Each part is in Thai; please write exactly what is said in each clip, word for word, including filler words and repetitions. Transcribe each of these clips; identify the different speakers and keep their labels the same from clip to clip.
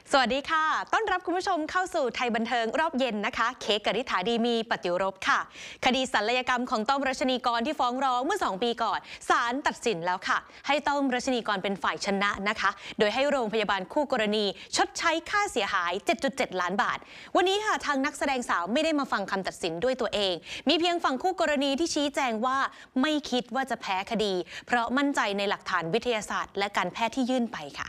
Speaker 1: สวัสดีค่ะต้อนรับคุณผู้ชมเข้าสู่ไทยบันเทิงรอบเย็นนะคะเค้กกฤษฎาดีมีปฏิรบค่ะคดีศัลยกรรมของต้อมรัชนีกรที่ฟ้องร้องเมื่อสองปีก่อนศาลตัดสินแล้วค่ะให้ต้อมรัชนีกรเป็นฝ่ายชนะนะคะโดยให้โรงพยาบาลคู่กรณีชดใช้ค่าเสียหาย เจ็ดจุดเจ็ด ล้านบาทวันนี้ค่ะทางนักแสดงสาวไม่ได้มาฟังคำตัดสินด้วยตัวเองมีเพียงฝั่งคู่กรณีที่ชี้แจงว่าไม่คิดว่าจะแพ้คดีเพราะมั่นใจในหลักฐานวิทยาศาสตร์และการแพทย์ที่ยื่นไปค่ะ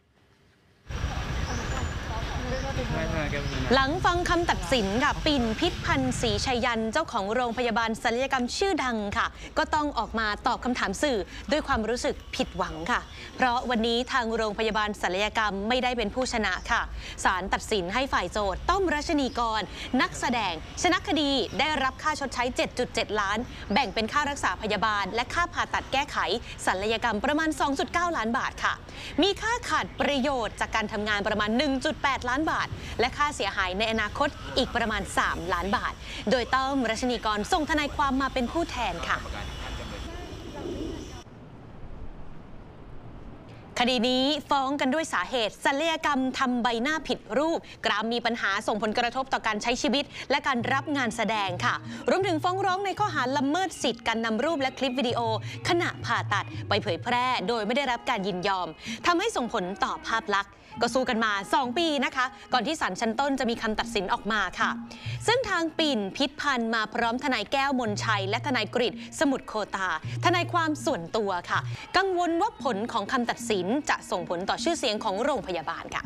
Speaker 1: หลังฟังคำตัดสินค่ะปิ่นพิษพันธ์ศรีชัยยันเจ้าของโรงพยาบาลศัลยกรรมชื่อดังค่ะก็ต้องออกมาตอบคำถามสื่อด้วยความรู้สึกผิดหวังค่ะเพราะวันนี้ทางโรงพยาบาลศัลยกรรมไม่ได้เป็นผู้ชนะค่ะศาลตัดสินให้ฝ่ายโจทก์ต้อมรัชนีกรนักแสดงชนะคดีได้รับค่าชดใช้ เจ็ดจุดเจ็ด ล้านแบ่งเป็นค่ารักษาพยาบาลและค่าผ่าตัดแก้ไขศัลยกรรมประมาณ สองจุดเก้า ล้านบาทค่ะมีค่าขาดประโยชน์จากการทำงานประมาณ หนึ่งจุดแปด ล้านบาทและค่าเสียหายในอนาคตอีกประมาณ สาม ล้านบาทโดยต้อมรัชนีกรส่งทนายความมาเป็นผู้แทนค่ะคดีนี้ฟ้องกันด้วยสาเหตุศัลยกรรมทำใบหน้าผิดรูปกรามมีปัญหาส่งผลกระทบต่อการใช้ชีวิตและการรับงานแสดงค่ะรวมถึงฟ้องร้องในข้อหาละเมิดสิทธิ์การนำรูปและคลิปวิดีโอขณะผ่าตัดไปเผยแพร่โดยไม่ได้รับการยินยอมทำให้ส่งผลต่อภาพลักษณ์ก็สู้กันมาสองปีนะคะก่อนที่ศาลชั้นต้นจะมีคำตัดสินออกมาค่ะซึ่งทางปิ่นพิษพันธ์มาพร้อมทนายแก้วมนชัยและทนายกฤษสมุทรโคตาทนายความส่วนตัวค่ะกังวลว่าผลของคำตัดสินจะส่งผลต่อชื่อเสียงของโรงพยาบาลค่ะ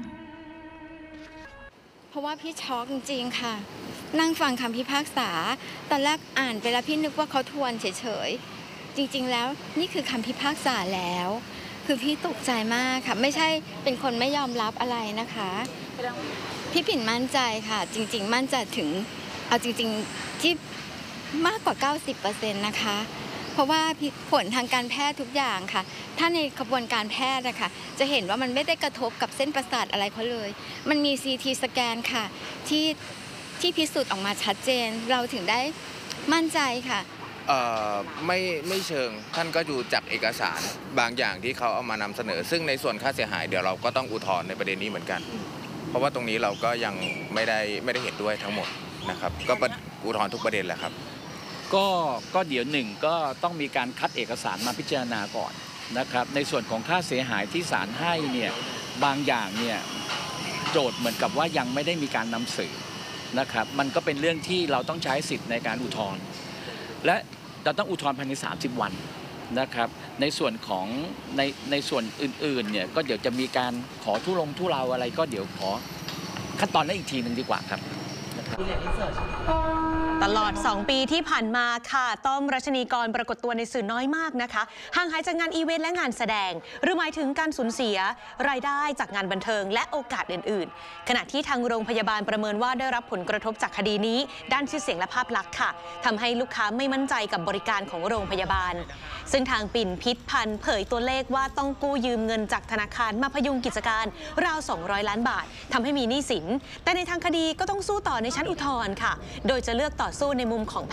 Speaker 2: เพราะว่าพี่ช็อกจริงๆค่ะนั่งฟังคำพิพากษาตอนแรกอ่านไปแล้วพี่นึกว่าเขาทวนเฉยๆจริงๆแล้วนี่คือคำพิพากษาแล้วคือพี่ตกใจมากค่ะไม่ใช่เป็นคนไม่ยอมรับอะไรนะคะพี่ปิ่นมั่นใจค่ะจริงๆมั่นใจถึงเอาจริงๆที่มากกว่า เก้าสิบเปอร์เซ็นต์ นะคะเพราะว่าผลทางการแพทย์ทุกอย่างค่ะถ้าในกระบวนการแพทย์นะคะจะเห็นว่ามันไม่ได้กระทบกับเส้นประสาทอะไรเขาเลยมันมี ซี ที สแกนค่ะที่ที่พิสูจน์ออกมาชัดเจนเราถึงได้มั่นใจค่ะ
Speaker 3: เอ่อไม่ไม่เชิงท่านก็ดูจากเอกสารบางอย่างที่เขาเอามานำเสนอซึ่งในส่วนค่าเสียหายเดี๋ยวเราก็ต้องอุทธรณ์ในประเด็นนี้เหมือนกันเพราะว่าตรงนี้เราก็ยังไม่ได้ไม่ได้เห็นด้วยทั้งหมดนะครับก็อุทธรณ์ทุกประเด็นแหละครับ
Speaker 4: ก็ก็เดี๋ยวหนึ่งก็ต้องมีการคัดเอกสารมาพิจารณาก่อนนะครับในส่วนของค่าเสียหายที่ศาลให้เนี่ยบางอย่างเนี่ยโจทย์เหมือนกับว่ายังไม่ได้มีการนำสืบนะครับมันก็เป็นเรื่องที่เราต้องใช้สิทธิ์ในการอุทธรณ์และเราต้องอุทธรณ์ภายในสามสิบวันนะครับในส่วนของในในส่วนอื่นๆเนี่ยก็เดี๋ยวจะมีการขอทุลงทุเลาอะไรก็เดี๋ยวขอขั้นตอนนั้นอีกทีหนึ่งดีกว่าครับ
Speaker 1: ตลอดสองปีที่ผ่านมาค่ะต้อมรัชนีกรปรากฏตัวในสื่อน้อยมากนะคะห่างหายจากงานอีเวนต์และงานแสดงหรือหมายถึงการสูญเสียรายได้จากงานบันเทิงและโอกาสอื่นๆขณะที่ทางโรงพยาบาลประเมินว่าได้รับผลกระทบจากคดีนี้ด้านชื่อเสียงและภาพลักษณ์ค่ะทำให้ลูกค้าไม่มั่นใจกับบริการของโรงพยาบาลซึ่งทางปิ่นพิษพันธ์เผยตัวเลขว่าต้องกู้ยืมเงินจากธนาคารมาพยุงกิจการราวสองร้อยล้านบาททำให้มีหนี้สินแต่ในทางคดีก็ต้องสู้ต่อในชั้นอุทธรณ์ค่ะโดยจะเลือกต่อสู้ในมุมของแพ